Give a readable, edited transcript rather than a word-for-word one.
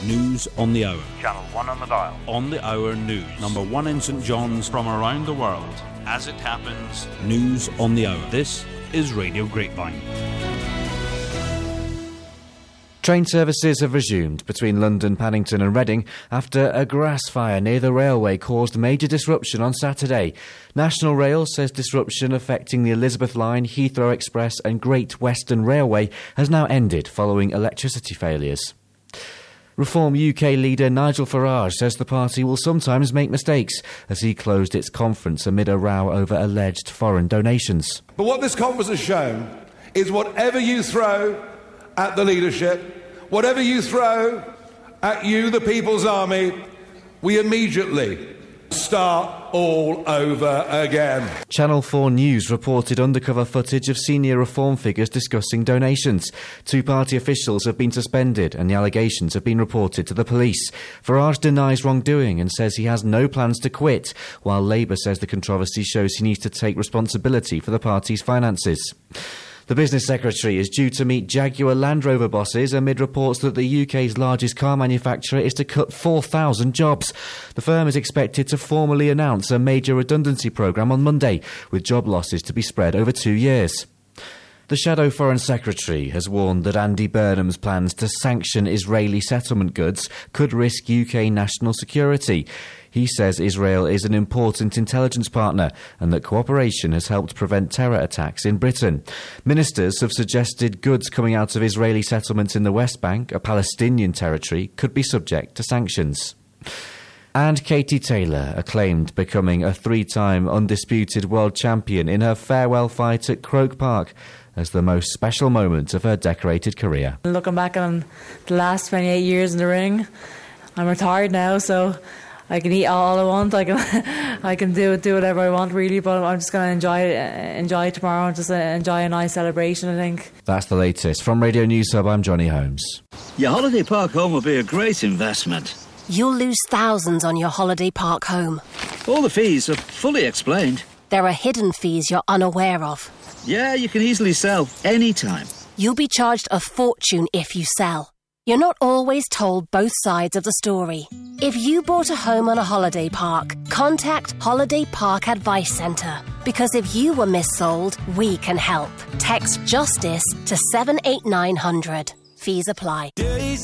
News on the hour. Channel 1 on the dial. On the hour news. Number 1 in St John's from around the world. As it happens, news on the hour. This is Radio Grapevine. Train services have resumed between London, Paddington and Reading after a grass fire near the railway caused major disruption on Saturday. National Rail says disruption affecting the Elizabeth Line, Heathrow Express and Great Western Railway has now ended following electricity failures. Reform UK leader Nigel Farage says the party will sometimes make mistakes as he closed its conference amid a row over alleged foreign donations. But what this conference has shown is whatever you throw at the leadership, whatever you throw at you, the People's Army, we immediately start all over again. Channel 4 News reported undercover footage of senior Reform figures discussing donations. 2 party officials have been suspended and the allegations have been reported to the police. Farage denies wrongdoing and says he has no plans to quit, while Labour says the controversy shows he needs to take responsibility for the party's finances. The Business Secretary is due to meet Jaguar Land Rover bosses amid reports that the UK's largest car manufacturer is to cut 4,000 jobs. The firm is expected to formally announce a major redundancy programme on Monday, with job losses to be spread over 2 years. The Shadow Foreign Secretary has warned that Andy Burnham's plans to sanction Israeli settlement goods could risk UK national security. He says Israel is an important intelligence partner and that cooperation has helped prevent terror attacks in Britain. Ministers have suggested goods coming out of Israeli settlements in the West Bank, a Palestinian territory, could be subject to sanctions. And Katie Taylor acclaimed becoming a 3-time undisputed world champion in her farewell fight at Croke Park as the most special moment of her decorated career. Looking back on the last 28 years in the ring, I'm retired now, so I can eat all I want. I can do whatever I want, really. But I'm just going to enjoy tomorrow and just enjoy a nice celebration, I think. That's the latest from Radio News Hub. I'm Johnny Holmes. Your holiday park home will be a great investment. You'll lose thousands on your holiday park home. All the fees are fully explained. There are hidden fees you're unaware of. Yeah, you can easily sell anytime. You'll be charged a fortune if you sell. You're not always told both sides of the story. If you bought a home on a holiday park, contact Holiday Park Advice Centre. Because if you were missold, we can help. Text JUSTICE to 78900. Fees apply.